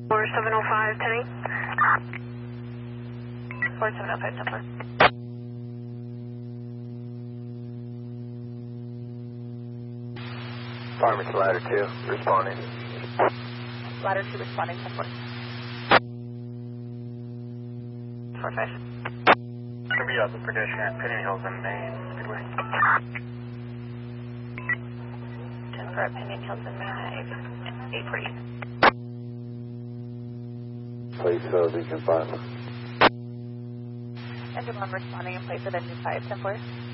4705, 10 4705, 10 Pharmacy Ladder 2, responding. Ladder 2 responding, 10 4. 45. Should be out the pedestrian at Penny Hills and Main Speedway. 10 for Opinion Hills and Main at 840. Place Beacon 5. Engine 1 responding in place of engine 5, 10 4.